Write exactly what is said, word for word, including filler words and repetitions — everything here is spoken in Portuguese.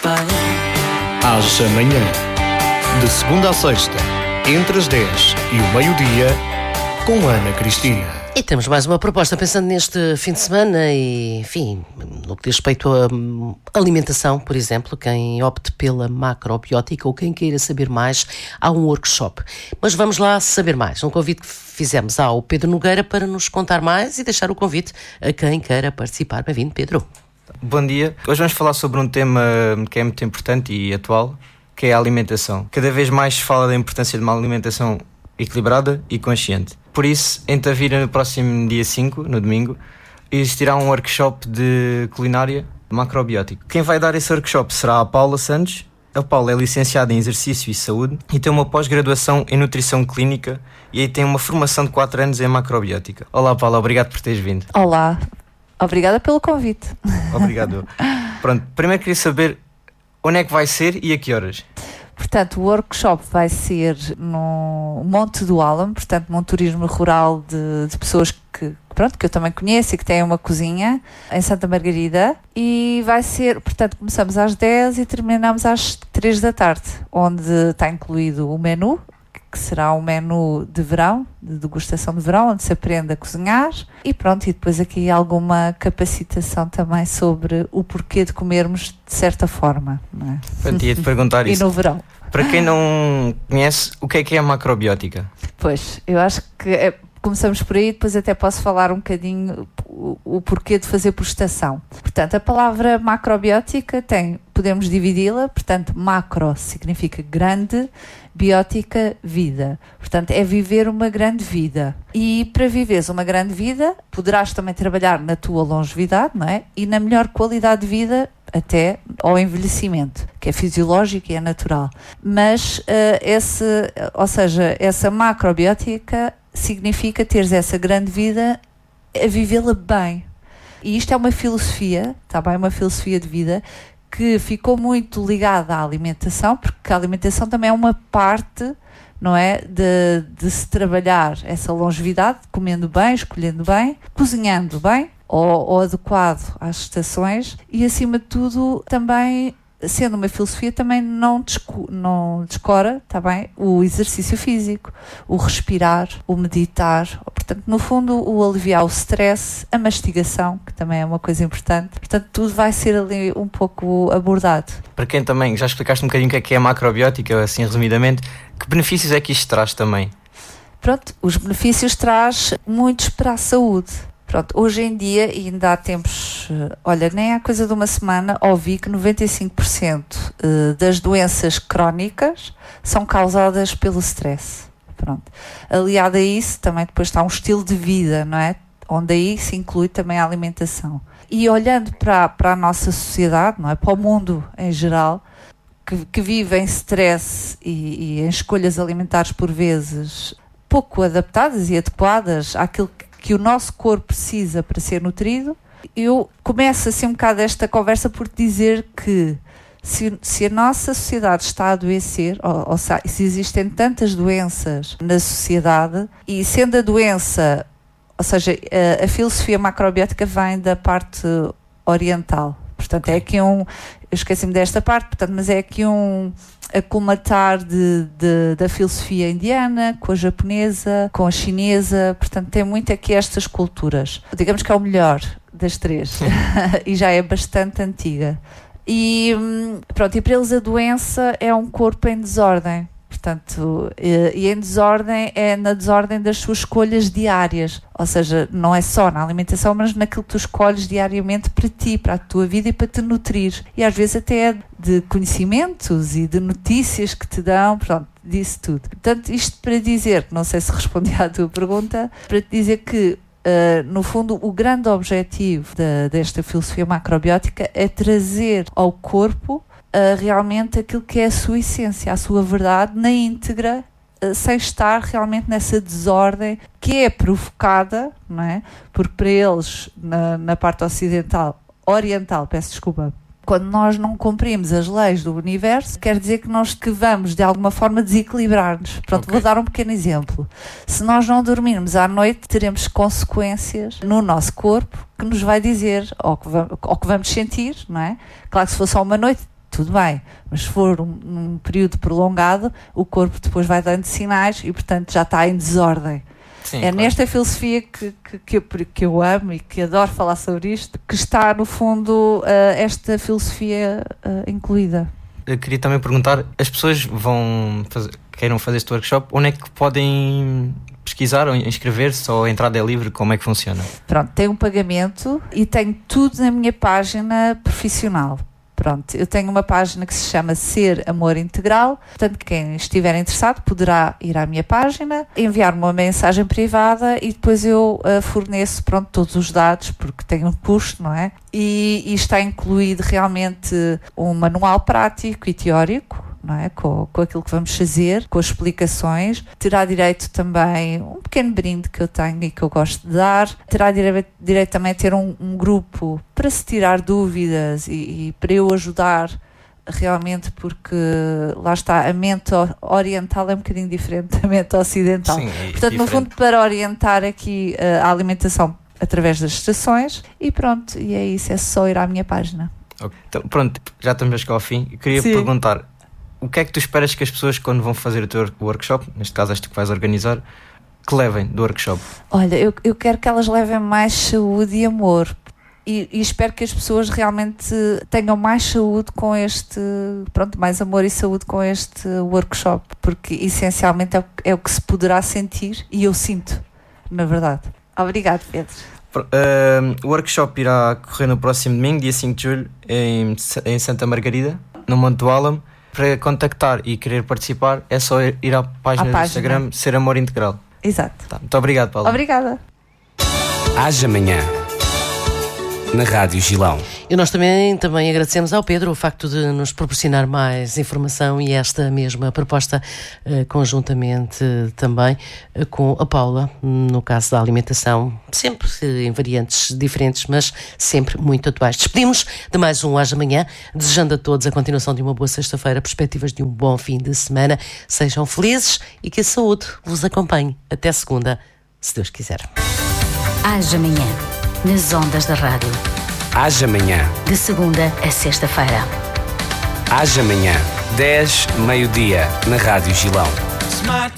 Haja Manhã. De segunda a sexta, entre as dez e o meio-dia, com Ana Cristina. E temos mais uma proposta pensando neste fim de semana e, enfim, no que diz respeito à alimentação, por exemplo, quem opte pela macrobiótica ou quem queira saber mais, há um workshop. Mas vamos lá saber mais. Um convite que fizemos ao Pedro Nogueira para nos contar mais e deixar o convite a quem queira participar. Bem-vindo, Pedro. Bom dia. Hoje vamos falar sobre um tema que é muito importante e atual, que é a alimentação. Cada vez mais se fala da importância de uma alimentação equilibrada e consciente. Por isso, entre a vir no próximo dia cinco, no domingo, existirá um workshop de culinária macrobiótico. Quem vai dar esse workshop será a Paula Santos. A Paula é licenciada em Exercício e Saúde e tem uma pós-graduação em Nutrição Clínica e aí tem uma formação de quatro anos em macrobiótica. Olá, Paula, obrigado por teres vindo. Olá, obrigada pelo convite. Obrigado. Pronto, primeiro queria saber onde é que vai ser e a que horas? Portanto, o workshop vai ser no Monte do Álamo, portanto, num turismo rural de, de pessoas que, pronto, que eu também conheço e que têm uma cozinha em Santa Margarida. E vai ser, portanto, começamos às dez e terminamos às três da tarde, onde está incluído o menu, que será um menu de verão, de degustação de verão, onde se aprende a cozinhar e pronto, e depois aqui alguma capacitação também sobre o porquê de comermos de certa forma, não é? Portanto, ia-te perguntar isso. E no verão. Para quem não conhece, o que é que é a macrobiótica? Pois, eu acho que é, começamos por aí, depois até posso falar um bocadinho o, o porquê de fazer por estação. Portanto, a palavra macrobiótica tem, podemos dividi-la, portanto, macro significa grande, biótica, vida. Portanto, é viver uma grande vida. E para viveres uma grande vida, poderás também trabalhar na tua longevidade, não é? E na melhor qualidade de vida até ao envelhecimento, que é fisiológico e é natural. Mas, uh, esse, ou seja, essa macrobiótica significa teres essa grande vida a vivê-la bem. E isto é uma filosofia, está bem? Uma filosofia de vida que ficou muito ligada à alimentação, porque a alimentação também é uma parte, não é, de, de se trabalhar essa longevidade, comendo bem, escolhendo bem, cozinhando bem, ou, ou adequado às estações, e acima de tudo também, sendo uma filosofia, também não, desco, não descora, tá bem, o exercício físico, o respirar, o meditar, portanto, no fundo, o aliviar o stress, a mastigação, que também é uma coisa importante. Portanto, tudo vai ser ali um pouco abordado. Para quem também, já explicaste um bocadinho o que é que é a macrobiótica, assim resumidamente, que benefícios é que isto traz também? Pronto, os benefícios traz muitos para a saúde. Pronto, hoje em dia, e ainda há tempos, olha, nem há coisa de uma semana, ouvi que noventa e cinco por cento das doenças crónicas são causadas pelo stress. Pronto. Aliado a isso, também depois está um estilo de vida, não é? Onde aí se inclui também a alimentação. E olhando para, para a nossa sociedade, não é? Para o mundo em geral, que, que vive em stress e, e em escolhas alimentares por vezes pouco adaptadas e adequadas àquilo que que o nosso corpo precisa para ser nutrido, eu começo assim um bocado esta conversa por dizer que se, se a nossa sociedade está a adoecer, ou, ou se existem tantas doenças na sociedade, e sendo a doença, ou seja, a, a filosofia macrobiótica vem da parte oriental, portanto é aqui um, eu esqueci-me desta parte, portanto, mas é aqui um aclimatar de, de, da filosofia indiana, com a japonesa, com a chinesa, portanto tem muito aqui estas culturas. Digamos que é o melhor das três e já é bastante antiga. E pronto, e para eles a doença é um corpo em desordem. Portanto, e em desordem é na desordem das suas escolhas diárias, ou seja, não é só na alimentação, mas naquilo que tu escolhes diariamente para ti, para a tua vida e para te nutrir. E às vezes até é de conhecimentos e de notícias que te dão, pronto, disso tudo. Portanto, isto para dizer, não sei se respondi à tua pergunta, para te dizer que, Uh, no fundo, o grande objetivo da, desta filosofia macrobiótica é trazer ao corpo uh, realmente aquilo que é a sua essência, a sua verdade na íntegra, uh, sem estar realmente nessa desordem que é provocada, não é? Porque para eles, na, na parte ocidental, oriental, peço desculpa, quando nós não cumprimos as leis do universo, quer dizer que nós que vamos de alguma forma desequilibrar-nos. Pronto, okay. Vou dar um pequeno exemplo. Se nós não dormirmos à noite, teremos consequências no nosso corpo que nos vai dizer, ou que vamos, ou que vamos sentir, não é? Claro que se for só uma noite, tudo bem, mas se for um, um período prolongado, o corpo depois vai dando sinais e, portanto, já está em desordem. Sim, é claro. Nesta filosofia que, que, que, eu, que eu amo e que adoro falar sobre isto, que está, no fundo, uh, esta filosofia uh, incluída. Eu queria também perguntar, as pessoas vão fazer, queiram fazer este workshop, onde é que podem pesquisar ou inscrever-se, ou a entrada é livre, como é que funciona? Pronto, tem um pagamento e tenho tudo na minha página profissional. Pronto, eu tenho uma página que se chama Ser Amor Integral, portanto quem estiver interessado poderá ir à minha página, enviar-me uma mensagem privada e depois eu uh, forneço, pronto, todos os dados, porque tem um custo, não é? E, e está incluído realmente um manual prático e teórico, não é? Com, com aquilo que vamos fazer, com as explicações. Terá direito também um pequeno brinde que eu tenho e que eu gosto de dar. Terá direito, direito também a ter um, um grupo para se tirar dúvidas e, e para eu ajudar realmente, porque lá está, a mente oriental é um bocadinho diferente da mente ocidental. Sim, é Portanto, diferente. no fundo, para orientar aqui uh, a alimentação através das estações e pronto, e é isso, é só ir à minha página. Okay. Então, pronto, já estamos a chegar ao fim. Eu queria Sim. perguntar, o que é que tu esperas que as pessoas, quando vão fazer o teu workshop, neste caso este que vais organizar, que levem do workshop? Olha, eu, eu quero que elas levem mais saúde e amor e, e espero que as pessoas realmente tenham mais saúde com este, pronto, mais amor e saúde com este workshop, porque essencialmente é o, é o que se poderá sentir e eu sinto, na verdade. Obrigado, Pedro. Uh, o workshop irá correr no próximo domingo, dia cinco de julho, em, em Santa Margarida, no Monte do Álamo. Para contactar e querer participar é só ir à página, página. do Instagram Ser Amor Integral. Exato. Tá, muito obrigado, Paulo. Obrigada. Haja Manhã, na Rádio Gilão. E nós também, também agradecemos ao Pedro o facto de nos proporcionar mais informação e esta mesma proposta eh, conjuntamente eh, também eh, com a Paula, no caso da alimentação, sempre eh, em variantes diferentes, mas sempre muito atuais. Despedimos de mais um Haja Manhã, desejando a todos a continuação de uma boa sexta-feira, perspectivas de um bom fim de semana. Sejam felizes e que a saúde vos acompanhe. Até segunda, se Deus quiser. Haja Manhã, nas ondas da rádio. Haja Manhã, De segunda a sexta-feira. Haja Manhã, dez, meio-dia, na Rádio Gilão.